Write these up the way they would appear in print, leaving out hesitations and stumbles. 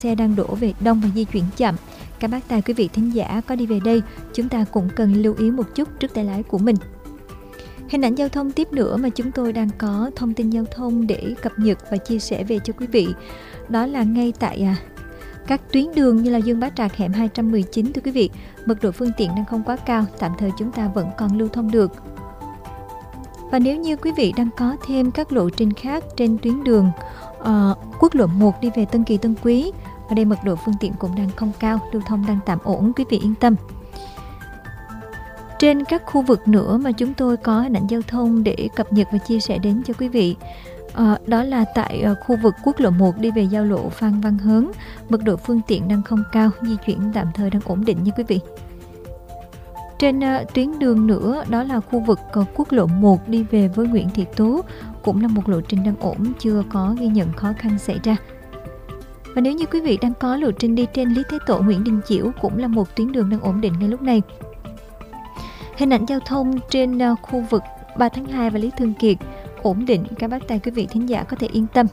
xe đang đổ về đông và di chuyển chậm. Các bác tài quý vị thính giả có đi về đây, chúng ta cũng cần lưu ý một chút trước tay lái của mình. Hình ảnh giao thông tiếp nữa mà chúng tôi đang có thông tin giao thông để cập nhật và chia sẻ về cho quý vị. Đó là ngay tại các tuyến đường như là Dương Bá Trạc hẻm 219 thưa quý vị. Mật độ phương tiện đang không quá cao, tạm thời chúng ta vẫn còn lưu thông được. Và nếu như quý vị đang có thêm các lộ trình khác trên tuyến đường quốc lộ 1 đi về Tân Kỳ Tân Quý, ở đây mật độ phương tiện cũng đang không cao, lưu thông đang tạm ổn, quý vị yên tâm. Trên các khu vực nữa mà chúng tôi có hình ảnh giao thông để cập nhật và chia sẻ đến cho quý vị, đó là tại khu vực quốc lộ 1 đi về giao lộ Phan Văn Hớn, mật độ phương tiện đang không cao, di chuyển tạm thời đang ổn định nha quý vị. Trên tuyến đường nữa, đó là khu vực quốc lộ 1 đi về với Nguyễn Thị Tố, cũng là một lộ trình đang ổn, chưa có ghi nhận khó khăn xảy ra. Và nếu như quý vị đang có lộ trình đi trên Lý Thái Tổ, Nguyễn Đình Chiểu, cũng là một tuyến đường đang ổn định ngay lúc này. Hình ảnh giao thông trên khu vực 3 tháng 2 và Lý Thường Kiệt ổn định, các bác tài quý vị thính giả có thể yên tâm.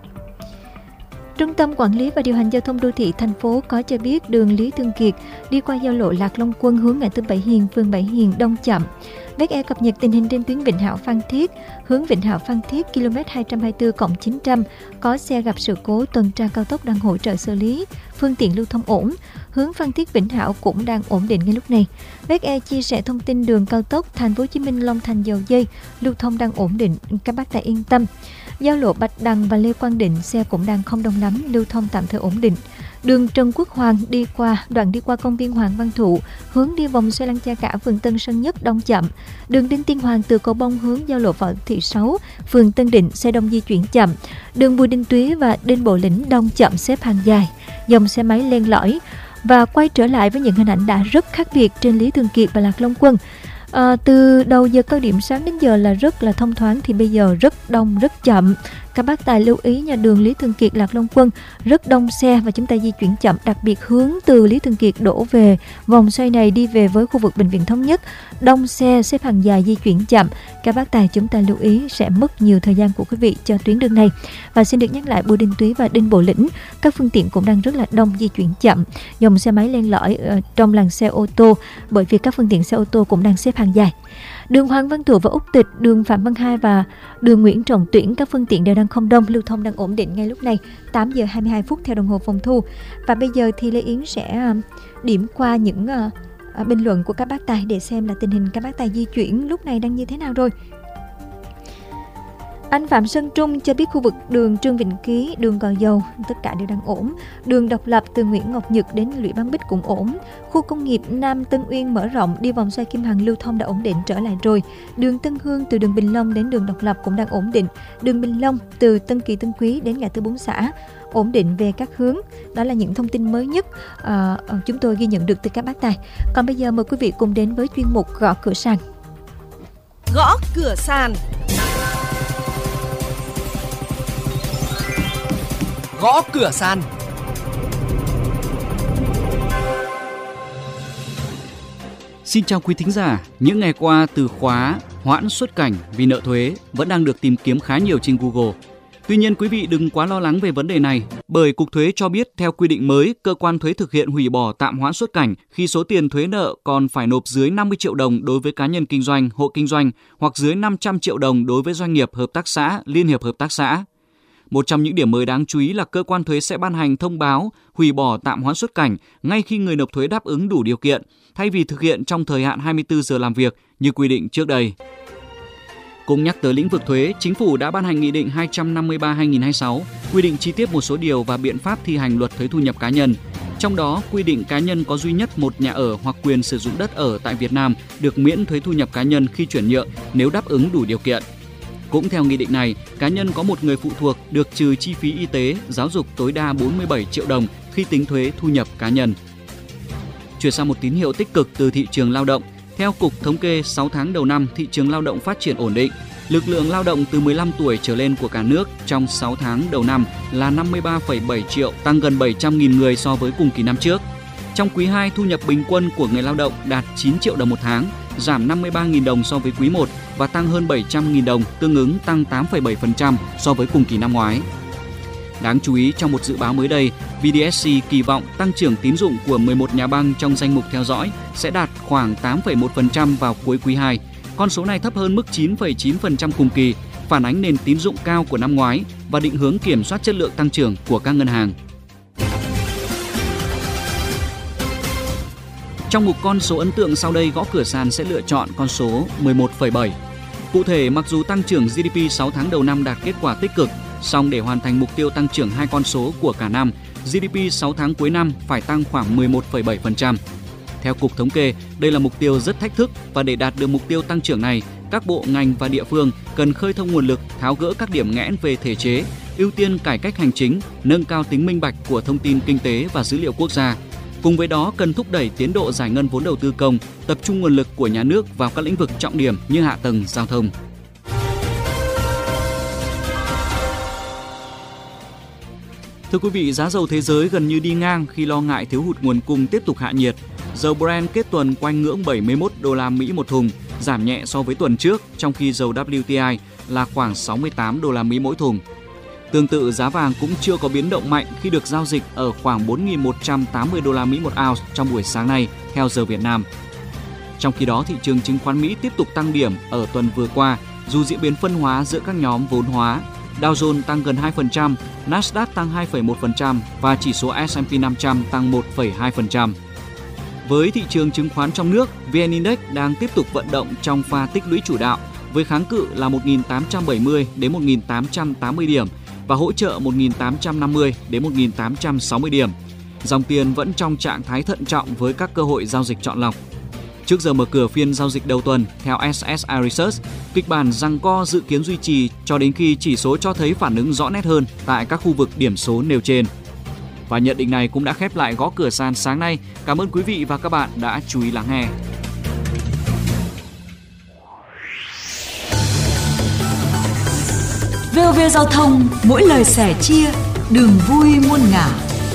Trung tâm Quản lý và Điều hành Giao thông Đô thị thành phố có cho biết đường Lý Thường Kiệt đi qua giao lộ Lạc Long Quân hướng ngã tư Bảy Hiền, phường Bảy Hiền đông chậm. VE cập nhật tình hình trên tuyến Vĩnh Hảo Phan Thiết, hướng Vĩnh Hảo Phan Thiết km 224+900 có xe gặp sự cố, tuần tra cao tốc đang hỗ trợ xử lý, phương tiện lưu thông ổn. Hướng Phan Thiết Vĩnh Hảo cũng đang ổn định ngay lúc này. VE chia sẻ thông tin đường cao tốc Thành phố Hồ Chí Minh Long Thành Dầu Dây lưu thông đang ổn định, các bác tài yên tâm. Giao lộ Bạch Đằng và Lê Quang Định xe cũng đang không đông lắm, lưu thông tạm thời ổn định. Đường Trần Quốc Hoàng đoạn đi qua công viên Hoàng Văn Thụ, hướng đi vòng xoay Lăng Cha Cả, phường Tân Sơn Nhất đông chậm. Đường Đinh Tiên Hoàng từ Cầu Bông hướng giao lộ Võ Thị Sáu, phường Tân Định xe đông di chuyển chậm. Đường Bùi Đinh Túy và Đinh Bộ Lĩnh đông chậm xếp hàng dài, dòng xe máy len lỏi. Và quay trở lại với những hình ảnh đã rất khác biệt trên Lý Thường Kiệt và Lạc Long Quân. Từ đầu giờ cao điểm sáng đến giờ là rất là thông thoáng, thì bây giờ rất đông, rất chậm. Các bác tài lưu ý nhà đường Lý Thường Kiệt Lạc Long Quân rất đông xe và chúng ta di chuyển chậm, đặc biệt hướng từ Lý Thường Kiệt đổ về vòng xoay này đi về với khu vực Bệnh viện Thống Nhất, đông xe xếp hàng dài, di chuyển chậm. Các bác tài chúng ta lưu ý sẽ mất nhiều thời gian của quý vị cho tuyến đường này. Và xin được nhắc lại, Bùi Đinh Túy và Đinh Bộ Lĩnh các phương tiện cũng đang rất là đông, di chuyển chậm, dòng xe máy len lỏi trong làn xe ô tô, bởi vì các phương tiện xe ô tô cũng đang xếp hàng dài. Đường Hoàng Văn Thụ và Úc Tịch, đường Phạm Văn Hai và đường Nguyễn Trọng Tuyển, các phương tiện đều đang không đông, lưu thông đang ổn định ngay lúc này. 8 giờ 22 phút theo đồng hồ phòng thu. Và bây giờ thì Lê Yến sẽ điểm qua những bình luận của các bác tài để xem là tình hình các bác tài di chuyển lúc này đang như thế nào rồi. Anh Phạm Sơn Trung cho biết khu vực đường Trương Vĩnh Ký, đường Gò Dầu tất cả đều đang ổn. Đường Độc Lập từ Nguyễn Ngọc Nhật đến Lũy Bán Bích cũng ổn. Khu công nghiệp Nam Tân Uyên mở rộng đi vòng xoay Kim Hằng lưu thông đã ổn định trở lại rồi. Đường Tân Hương từ đường Bình Long đến đường Độc Lập cũng đang ổn định. Đường Bình Long từ Tân Kỳ Tân Quý đến ngã tư Bốn Xã ổn định về các hướng. Đó là những thông tin mới nhất chúng tôi ghi nhận được từ các bác tài. Còn bây giờ mời quý vị cùng đến với chuyên mục Gõ Cửa Sàn. Gõ Cửa Sàn. Gõ Cửa Sàn. Xin chào quý thính giả, những ngày qua từ khóa hoãn xuất cảnh vì nợ thuế vẫn đang được tìm kiếm khá nhiều trên Google. Tuy nhiên quý vị đừng quá lo lắng về vấn đề này, bởi Cục Thuế cho biết theo quy định mới, cơ quan thuế thực hiện hủy bỏ tạm hoãn xuất cảnh khi số tiền thuế nợ còn phải nộp dưới 50 triệu đồng đối với cá nhân kinh doanh, hộ kinh doanh hoặc dưới 500 triệu đồng đối với doanh nghiệp, hợp tác xã, liên hiệp hợp tác xã. Một trong những điểm mới đáng chú ý là cơ quan thuế sẽ ban hành thông báo hủy bỏ tạm hoãn xuất cảnh ngay khi người nộp thuế đáp ứng đủ điều kiện, thay vì thực hiện trong thời hạn 24 giờ làm việc như quy định trước đây. Cũng nhắc tới lĩnh vực thuế, Chính phủ đã ban hành Nghị định 253/2026 quy định chi tiết một số điều và biện pháp thi hành luật thuế thu nhập cá nhân. Trong đó, quy định cá nhân có duy nhất một nhà ở hoặc quyền sử dụng đất ở tại Việt Nam được miễn thuế thu nhập cá nhân khi chuyển nhượng nếu đáp ứng đủ điều kiện. Cũng theo nghị định này, cá nhân có một người phụ thuộc được trừ chi phí y tế, giáo dục tối đa 47 triệu đồng khi tính thuế thu nhập cá nhân. Chuyển sang một tín hiệu tích cực từ thị trường lao động. Theo Cục Thống kê, 6 tháng đầu năm, thị trường lao động phát triển ổn định. Lực lượng lao động từ 15 tuổi trở lên của cả nước trong 6 tháng đầu năm là 53,7 triệu, tăng gần 700.000 người so với cùng kỳ năm trước. Trong quý 2, thu nhập bình quân của người lao động đạt 9 triệu đồng một tháng, giảm 53.000 đồng so với quý 1 và tăng hơn 700.000 đồng, tương ứng tăng 8,7% so với cùng kỳ năm ngoái. Đáng chú ý, trong một dự báo mới đây, VDSC kỳ vọng tăng trưởng tín dụng của 11 nhà băng trong danh mục theo dõi sẽ đạt khoảng 8,1% vào cuối quý 2. Con số này thấp hơn mức 9,9% cùng kỳ, phản ánh nền tín dụng cao của năm ngoái và định hướng kiểm soát chất lượng tăng trưởng của các ngân hàng. Trong một con số ấn tượng sau đây, Gõ Cửa Sàn sẽ lựa chọn con số 11,7. Cụ thể, mặc dù tăng trưởng GDP 6 tháng đầu năm đạt kết quả tích cực, song để hoàn thành mục tiêu tăng trưởng hai con số của cả năm, GDP 6 tháng cuối năm phải tăng khoảng 11,7%. Theo Cục Thống kê, đây là mục tiêu rất thách thức và để đạt được mục tiêu tăng trưởng này, các bộ, ngành và địa phương cần khơi thông nguồn lực, tháo gỡ các điểm nghẽn về thể chế, ưu tiên cải cách hành chính, nâng cao tính minh bạch của thông tin kinh tế và dữ liệu quốc gia. Cùng với đó, cần thúc đẩy tiến độ giải ngân vốn đầu tư công, tập trung nguồn lực của nhà nước vào các lĩnh vực trọng điểm như hạ tầng, giao thông. Thưa quý vị, giá dầu thế giới gần như đi ngang khi lo ngại thiếu hụt nguồn cung tiếp tục hạ nhiệt. Dầu Brent kết tuần quanh ngưỡng 71 đô la Mỹ một thùng, giảm nhẹ so với tuần trước, trong khi dầu WTI là khoảng 68 đô la Mỹ mỗi thùng. Tương tự, giá vàng cũng chưa có biến động mạnh khi được giao dịch ở khoảng 4.180 đô la Mỹ một ounce trong buổi sáng nay theo giờ Việt Nam. Trong khi đó, thị trường chứng khoán Mỹ tiếp tục tăng điểm ở tuần vừa qua, dù diễn biến phân hóa giữa các nhóm vốn hóa. Dow Jones tăng gần 2%, Nasdaq tăng 2,1% và chỉ số S&P 500 tăng 1,2%. Với thị trường chứng khoán trong nước, VN Index đang tiếp tục vận động trong pha tích lũy chủ đạo với kháng cự là 1.870 đến 1.880 điểm và hỗ trợ 1.850 đến 1.860 điểm. Dòng tiền vẫn trong trạng thái thận trọng với các cơ hội giao dịch chọn lọc. Trước giờ mở cửa phiên giao dịch đầu tuần, theo SSI Research, kịch bản giằng co dự kiến duy trì cho đến khi chỉ số cho thấy phản ứng rõ nét hơn tại các khu vực điểm số nêu trên. Và nhận định này cũng đã khép lại Gõ Cửa Sàn sáng nay. Cảm ơn quý vị và các bạn đã chú ý lắng nghe. VOV Giao thông, mỗi lời sẻ chia, đường vui muôn ngả.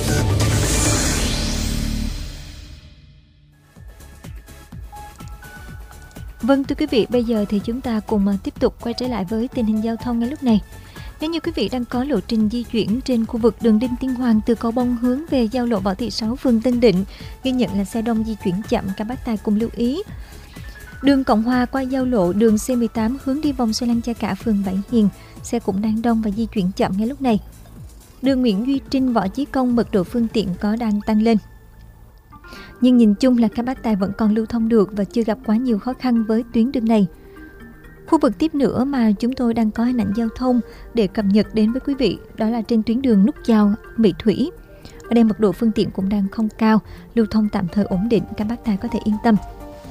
Vâng, thưa quý vị, bây giờ thì chúng ta cùng tiếp tục quay trở lại với tình hình giao thông ngay lúc này. Nếu như quý vị đang có lộ trình di chuyển trên khu vực đường Đinh Tiên Hoàng từ Cầu Bông hướng về giao lộ Võ Thị Sáu, phường Tân Định, ghi nhận là xe đông di chuyển chậm, các bác tài cùng lưu ý. Đường Cộng Hòa qua giao lộ đường C18 hướng đi vòng xoay Lăng Cha Cả, phường Bảy Hiền, xe cũng đang đông và di chuyển chậm ngay lúc này. Đường Nguyễn Duy Trinh, Võ Chí Công, mật độ phương tiện có đang tăng lên. Nhưng nhìn chung là các bác tài vẫn còn lưu thông được và chưa gặp quá nhiều khó khăn với tuyến đường này. Khu vực tiếp nữa mà chúng tôi đang có hình ảnh giao thông để cập nhật đến với quý vị, đó là trên tuyến đường nút giao Mỹ Thủy. Ở đây mật độ phương tiện cũng đang không cao, lưu thông tạm thời ổn định, các bác tài có thể yên tâm.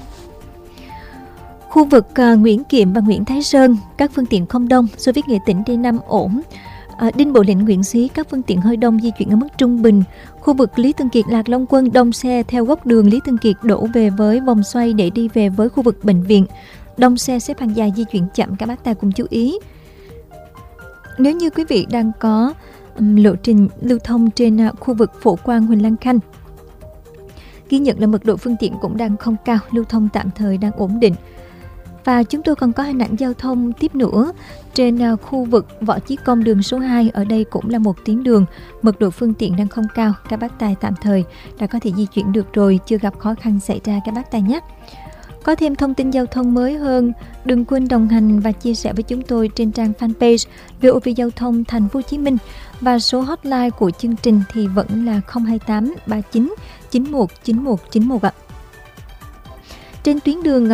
Khu vực Nguyễn Kiệm và Nguyễn Thái Sơn, các phương tiện không đông, Xô Viết Nghệ Tĩnh D5 ổn. Đinh Bộ Lĩnh, Nguyễn Xí, các phương tiện hơi đông, di chuyển ở mức trung bình. Khu vực Lý Thường Kiệt, Lạc Long Quân, đông xe theo góc đường Lý Thường Kiệt đổ về với vòng xoay để đi về với khu vực bệnh viện. Đông xe xếp hàng dài, di chuyển chậm, các bác tài cùng chú ý. Nếu như quý vị đang có lộ trình lưu thông trên khu vực Phổ Quang, Huỳnh Lan Khanh, ghi nhận là mật độ phương tiện cũng đang không cao, lưu thông tạm thời đang ổn định. Và chúng tôi còn có hình ảnh giao thông tiếp nữa trên khu vực Võ Chí Công, đường số 2. Ở đây cũng là một tuyến đường, mật độ phương tiện đang không cao, các bác tài tạm thời đã có thể di chuyển được rồi, chưa gặp khó khăn xảy ra, các bác tài nhé. Có thêm thông tin giao thông mới hơn, đừng quên đồng hành và chia sẻ với chúng tôi trên trang fanpage VOV Giao thông Thành phố Hồ Chí Minh, và số hotline của chương trình thì vẫn là 028 39 91 91 91 ạ. Trên tuyến đường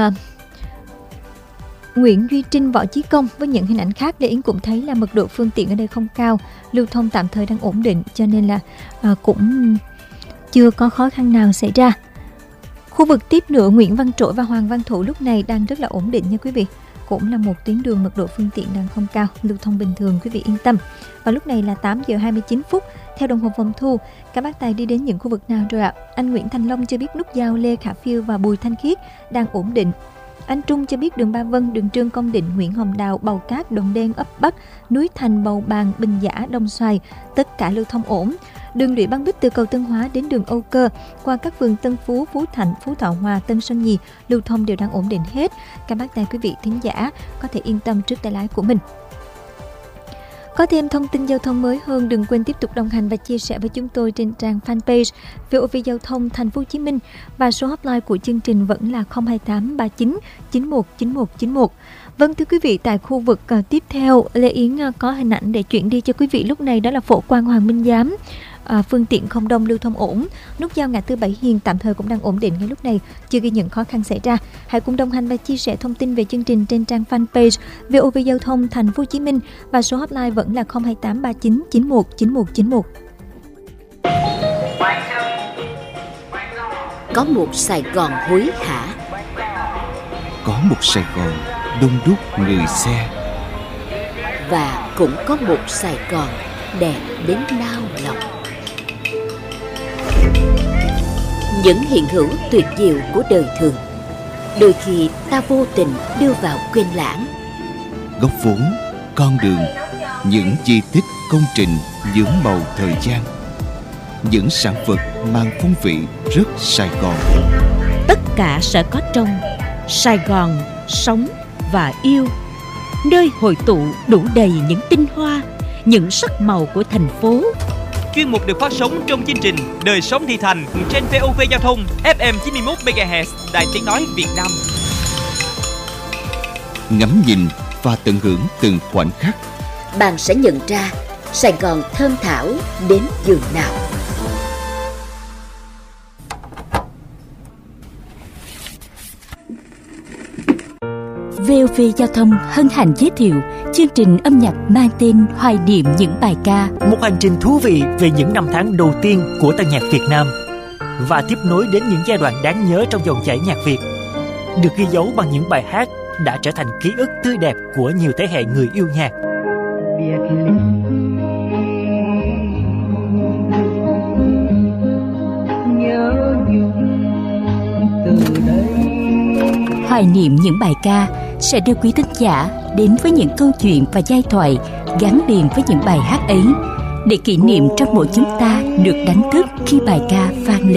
Nguyễn Duy Trinh, Võ Chí Công với những hình ảnh khác, để Yến cũng thấy là mật độ phương tiện ở đây không cao, lưu thông tạm thời đang ổn định, cho nên là cũng chưa có khó khăn nào xảy ra. Khu vực tiếp nữa Nguyễn Văn Trỗi và Hoàng Văn Thụ lúc này đang rất là ổn định nha quý vị. Cũng là một tuyến đường mật độ phương tiện đang không cao, lưu thông bình thường, quý vị yên tâm. Và lúc này là 8 giờ 29 phút theo đồng hồ Vòng Thu. Các bác tài đi đến những khu vực nào rồi ạ? Anh Nguyễn Thành Long cho biết nút giao Lê Khả Phiêu và Bùi Thanh Khiết đang ổn định. Anh Trung cho biết đường Ba Vân, đường Trương Công Định, Nguyễn Hồng Đào, Bầu Cát, Đồng Đen, Ấp Bắc, Núi Thành, Bầu Bàng, Bình Giả, Đông Xoài, tất cả lưu thông ổn. Đường Lũy Băng Bích từ cầu Tân Hóa đến đường Âu Cơ qua các phường Tân Phú, Phú Thạnh, Phú Thọ Hòa, Tân Sơn Nhì, lưu thông đều đang ổn định hết. Các bác tài quý vị thính giả có thể yên tâm trước tay lái của mình. Có thêm thông tin giao thông mới hơn, đừng quên tiếp tục đồng hành và chia sẻ với chúng tôi trên trang fanpage VOV Giao thông Thành phố Hồ Chí Minh, và số hotline của chương trình vẫn là 028 39 91 91 91. Vâng, thưa quý vị, tại khu vực tiếp theo, Lê Yến có hình ảnh để chuyển đi cho quý vị lúc này, đó là phổ Quang Hoàng Minh Giám. Phương tiện không đông, lưu thông ổn. Nút giao ngã tư Bảy Hiền tạm thời cũng đang ổn định ngay lúc này, chưa ghi nhận khó khăn xảy ra. Hãy cùng đồng hành và chia sẻ thông tin về chương trình trên trang fanpage VOV Giao thông Thành phố Hồ Chí Minh, và số hotline vẫn là 028 39 91 91 91. Có một Sài Gòn hối hả, có một Sài Gòn đông đúc người xe, và cũng có một Sài Gòn đẹp đến nao lòng. Những hiện hữu tuyệt diệu của đời thường, đôi khi ta vô tình đưa vào quên lãng. góc phố, con đường, những di tích công trình nhuốm màu thời gian, những sản vật mang phong vị rất Sài Gòn. Tất cả sẽ có trong Sài Gòn sống và yêu, nơi hội tụ đủ đầy những tinh hoa, những sắc màu của thành phố. Chuyên mục được phát sóng trong chương trình Đời sống thị thành trên VOV Giao thông FM 91 MHz, Đài Tiếng nói Việt Nam. Ngắm nhìn và tận hưởng từng khoảnh khắc, Bạn sẽ nhận ra Sài Gòn thơm thảo đến giường nào. VOV Giao thông hân hạnh giới thiệu chương trình âm nhạc mang tên Hoài niệm những bài ca. Một hành trình thú vị về những năm tháng đầu tiên của tân nhạc Việt Nam và tiếp nối đến những giai đoạn đáng nhớ trong dòng chảy nhạc Việt, được ghi dấu bằng những bài hát đã trở thành ký ức tươi đẹp của nhiều thế hệ người yêu nhạc. Hoài niệm những bài ca sẽ đưa quý thính giả đến với những câu chuyện và giai thoại gắn liền với những bài hát ấy, để kỷ niệm trong mỗi chúng ta được đánh thức khi bài ca vang lên.